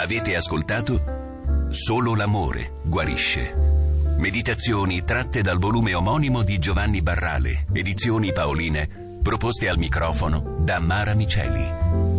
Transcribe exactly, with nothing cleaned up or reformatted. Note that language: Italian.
Avete ascoltato Solo l'amore guarisce. Meditazioni tratte dal volume omonimo di Giovanni Barrale, edizioni Paoline, proposte al microfono da Mara Miceli.